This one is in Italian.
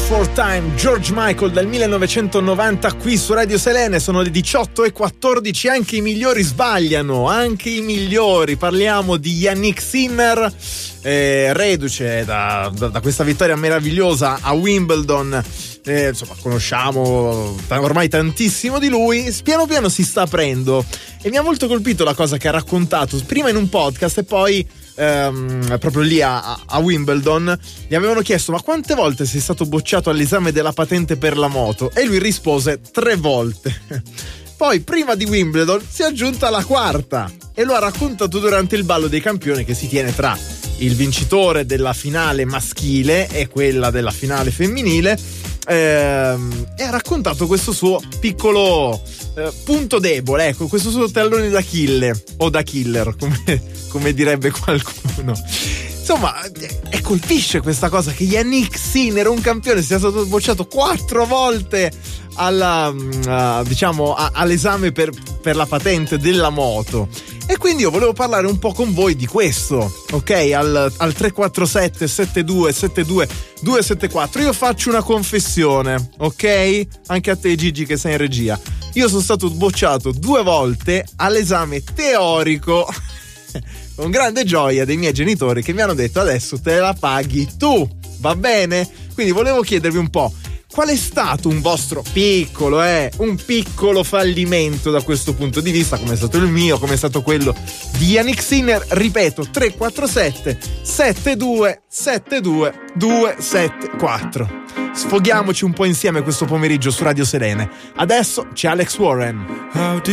for Time, George Michael dal 1990 qui su Radio Selene. Sono le 18:14, anche i migliori sbagliano, anche i migliori. Parliamo di Jannik Sinner, reduce da questa vittoria meravigliosa a Wimbledon. Insomma, conosciamo ormai tantissimo di lui, piano piano si sta aprendo e mi ha molto colpito la cosa che ha raccontato prima in un podcast e poi proprio lì a Wimbledon. Gli avevano chiesto: ma quante volte sei stato bocciato all'esame della patente per la moto? E lui rispose 3 volte. Poi prima di Wimbledon si è aggiunta la 4ª e lo ha raccontato durante il ballo dei campioni che si tiene tra il vincitore della finale maschile e quella della finale femminile, e ha raccontato questo suo piccolo punto debole, ecco, questo suo tallone d'Achille o da killer, come direbbe qualcuno. Insomma, colpisce questa cosa che Jannik Sinner, un campione, sia stato bocciato 4 volte all'esame per la patente della moto. E quindi io volevo parlare un po' con voi di questo, ok? Al 347 72 72 274. Io faccio una confessione, ok? Anche a te, Gigi, che sei in regia. Io sono stato bocciato 2 volte all'esame teorico con grande gioia dei miei genitori che mi hanno detto: adesso te la paghi tu, va bene? Quindi volevo chiedervi un po': qual è stato un vostro un piccolo fallimento da questo punto di vista? Come è stato il mio, come è stato quello di Jannik Sinner? Ripeto, 347 72 72 274. Sfoghiamoci un po' insieme questo pomeriggio su Radio Selene. Adesso c'è Alex Warren.